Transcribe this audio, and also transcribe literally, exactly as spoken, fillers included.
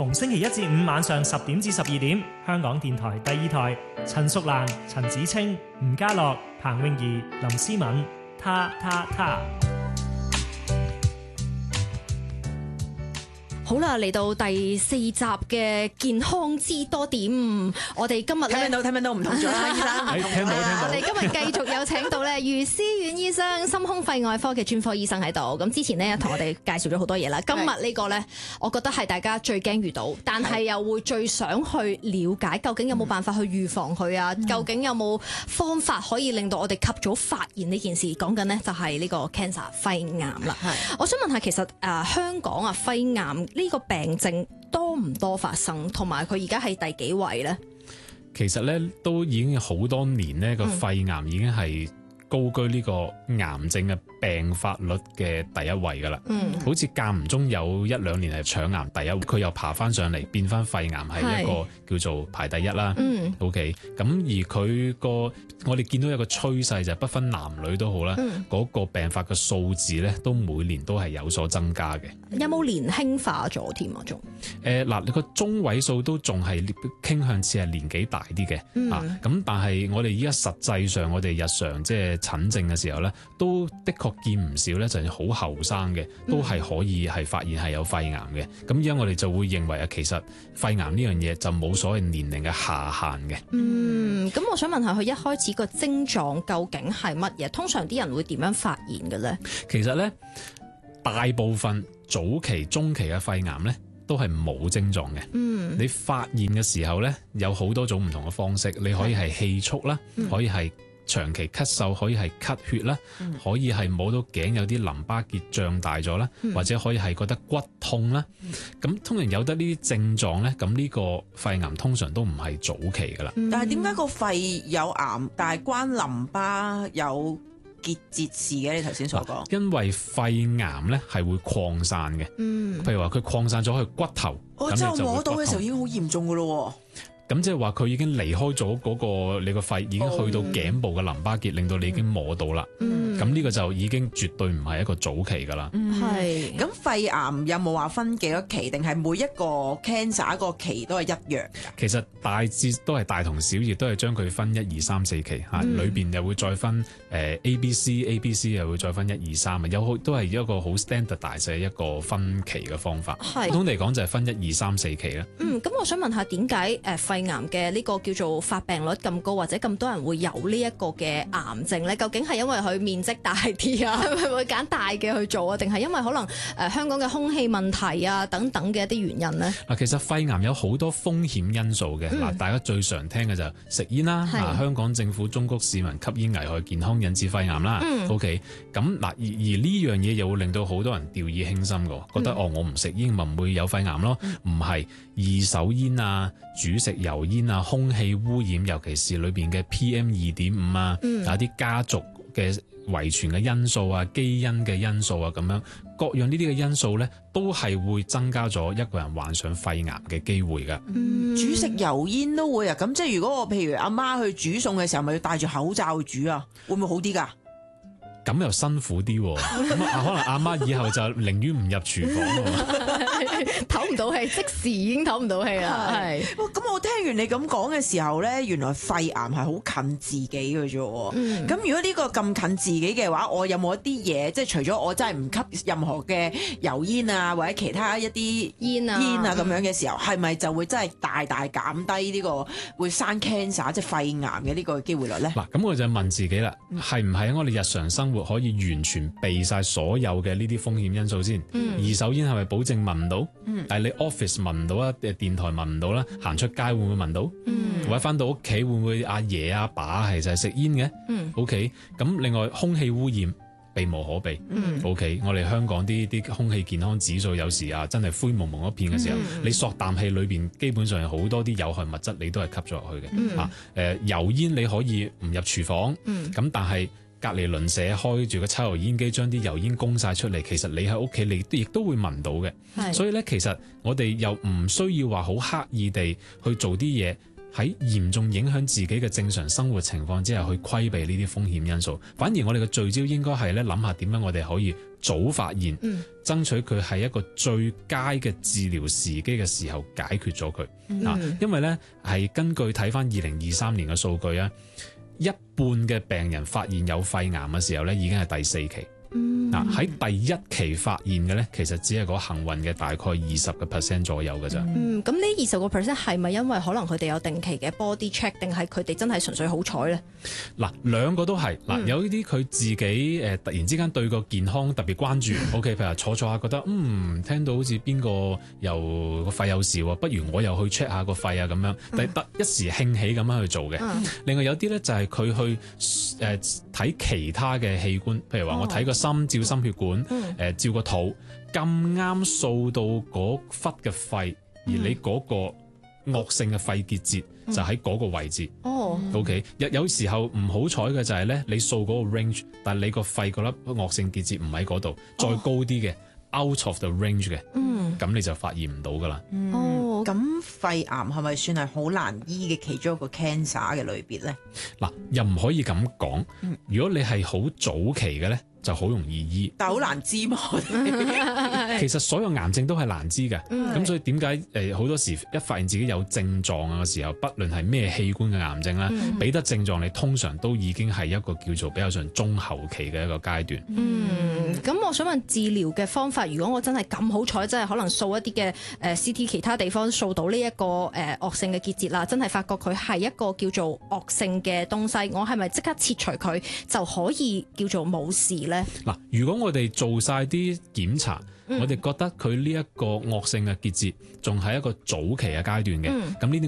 逢星期一至五晚上十點至十二點，香港電台第二台，陳淑蘭、陳子清、吳家樂、彭詠儀、林思敏，他他他。 好啦，嚟到第四集嘅健康知多點，我哋今日咧聽到聽到唔同咗啦，醫生。 聽到聽到。 我哋今日繼續有請到咧余思遠醫生，心胸肺外科嘅專科醫生喺度。咁之前咧同我哋介紹咗好多嘢啦，今日呢個咧，我覺得係大家最驚遇到，但係又會最想去了解，究竟有冇辦法去預防佢啊？嗯、究竟有冇方法可以令到我哋及早發現呢件事？講緊呢就係呢個 cancer 肺癌啦。我想問下，其實誒、呃、香港啊肺癌呢個病症多唔多發生，同埋佢而家係第幾位呢？ 其實咧都已經好多年呢個肺癌已經係高居呢個癌症嘅病發率嘅第一位噶啦。嗯，好似間唔中有一兩年係腸癌第一位，佢又爬翻上嚟變翻肺癌係一個叫做排第一啦。嗯，OK，咁而佢個我哋見到有個趨勢就係不分男女都好啦，嗰、嗯、個病發嘅數字咧都每年都係有所增加嘅。 有冇年輕化咗添啊？仲誒嗱，你個中位數都仲係傾向似係年紀大啲嘅。嗯、啊，咁但係我哋依家實際上我哋日常即係診症嘅時候咧，都的確見唔少咧，就係好後生嘅，都係可以係發現係有肺癌嘅。咁而家我哋就會認為啊，其實肺癌呢樣嘢就冇所謂年齡嘅下限嘅。 嗯，咁我想問下佢一開始個症狀究竟係乜嘢？通常啲人會點樣發現嘅咧？其實咧，大部分早期、中期嘅肺癌咧，都係冇症狀嘅。嗯，你發現嘅時候咧，有好多種唔同嘅方式，你可以係氣促啦，嗯、可以係長期咳嗽，可以係咳血啦，嗯、可以係摸到頸有啲淋巴結脹大咗啦，嗯、或者可以係覺得骨痛啦。咁、嗯、通常有得呢啲症狀咧，咁呢個肺癌通常都唔係早期噶啦。 嗯、但係點解個肺有癌，但係關淋巴有結節事嘅？你頭先所講， 因為肺癌咧係會擴散嘅。嗯，譬如話佢擴散咗去骨頭， 我就摸到嘅時候已經好嚴重噶咯。 咁即係話佢已經離開咗嗰個你個肺，已經去到頸部嘅淋巴結，令到你已經摸到啦。嗯，咁呢個就已經絕對唔係一個早期㗎啦。 係。咁肺癌有冇話分幾多期，定係每一個 cancer 個期都係一樣㗎？ 其實大致都係大同小異，都係將佢分一二三四期嚇，裏邊又會再分誒 A B C，A B C 又會再分一二三啊，有好都係一個好 standardised 嘅一個分期嘅方法。係。普通嚟講就係分一二三四期啦。嗯， 咁我想問下點解誒肺癌嘅呢個叫做發病率咁高，或者咁多人會有呢一個嘅癌症咧？究竟係因為佢面積大啲啊，係咪會揀大嘅去做啊？定係因為可能誒、呃、香港嘅空氣問題啊等等嘅一啲原因咧？ 嗱，其實肺癌有好多風險因素嘅。嗱、嗯，大家最常聽嘅就係食煙啦。嗱，香港政府忠告市民吸煙危害健康，引致肺癌啦。嗯、OK， 咁嗱，而而呢樣嘢又會令到好多人掉以輕心嘅，覺得、嗯、哦，我唔食煙咪唔會有肺癌咯？唔係、嗯，二手煙啊，煮食油煙啊，空氣污染，尤其是裏邊嘅 P M 二點五啊，嗯、有啲家族嘅遺傳嘅因素啊，基因嘅因素啊，咁樣各樣呢啲嘅因素咧，都係會增加咗一個人患上肺癌嘅機會噶。 嗯、煮食油煙都會啊，咁即係如果我譬如阿媽去煮餸嘅時候，咪要戴住口罩去煮啊，會唔會好啲噶？ 咁又辛苦啲，咁可能阿媽以後就寧願唔入廚房， 唞唔到氣，即時已經唞唔到氣啦。係， 咁我聽完你咁講嘅時候咧，原來肺癌係好近自己嘅啫。咁、嗯、如果呢個咁近自己嘅話，我有冇一啲嘢，即係除咗我真係唔吸任何嘅油煙啊，或者其他一啲煙啊煙啊咁樣嘅時候，係咪、嗯、就會真係大大減低呢個會生 cancer 即係肺癌嘅呢個機會率咧？嗱， 咁我就問自己啦，係唔係我哋日常生活可以完全避晒所有嘅呢啲風險因素先？嗯、二手煙係咪保證聞唔到？嗯、但係你 office 聞唔到啊，電台聞唔到啦，行出街會唔會聞到？嗯、或者翻到屋企會唔會阿爺阿爸係就係食煙嘅？嗯、OK，咁另外空氣污染避無可避。嗯、OK，我哋香港啲啲空氣健康指數有時啊真係灰蒙蒙一片嘅時候，嗯、你索啖氣裏邊基本上好多啲有害物質你都係吸咗落去嘅。嗯、啊，誒、呃、油煙你可以唔入廚房，咁、嗯、但係隔離鄰舍開住個抽油煙機，將啲油煙供晒出嚟，其實你喺屋企你亦都會聞到嘅。是所以咧，其實我哋又唔需要話好刻意地去做啲嘢，喺嚴重影響自己嘅正常生活情況之下去規避呢啲風險因素。反而我哋嘅聚焦應該係咧諗下點樣我哋可以早發現， 嗯爭取佢係一個最佳嘅治療時機嘅時候解決咗佢。啊、 嗯因為咧係根據睇翻二零二三年嘅數據啊，一半嘅病人發現有肺癌嘅時候咧已經係第四期。 嗯嗱喺、第一期發現嘅咧，其實只係個幸運嘅大概二十個 percent 左右嘅咋。 嗯，咁呢二十個 percent 係咪因為可能佢哋有定期嘅 body check，定係佢哋真係純粹好彩咧？ 嗱，兩個都係嗱， 嗯有呢啲佢自己誒、呃、突然之間對個健康特別關注，OK，譬如話坐坐下覺得嗯聽到好似邊個又個肺有事喎，不如我又去 check 下個肺啊咁樣，但係得一時興起咁樣去做嘅。 嗯另外有啲咧就係佢去誒睇、其他嘅器官，譬如話我睇個心照心血管，誒、 嗯呃照個肚，咁啱掃到嗰忽嘅肺，而你嗰個惡性嘅肺結節就喺嗰個位置。 哦， O.K. 有有時候唔好彩嘅就係咧，你掃嗰個 range，但係你個肺嗰粒惡性結節唔喺嗰度，再高啲嘅、out of the range 嘅， 嗯， 咁你就發現唔到噶啦。 哦， 咁肺癌係咪算係好難醫嘅其中一個 cancer 嘅類別咧？ 嗱，又唔可以咁講。如果你係好早期嘅咧，就好容易醫。 但係好難知嘛，我哋其實所有癌症都係難知嘅，咁、 嗯所以點解誒好多時一發現自己有症狀嘅時候，不論係咩器官嘅癌症咧， 嗯俾得症狀你通常都已經係一個叫做比較上中後期嘅一個階段。 嗯，咁我想問治療嘅方法，如果我真係咁好彩，真係可能掃一啲嘅誒 C T 其他地方掃到呢一個誒惡性嘅結節啦，真係發覺佢係一個叫做惡性嘅東西，我係咪即刻切除佢就可以叫做冇事咧？ 嗱，如果我哋做晒啲檢查， 嗯我哋覺得佢呢一個惡性嘅結節仲係一個早期嘅階段嘅， 嗯咁呢啲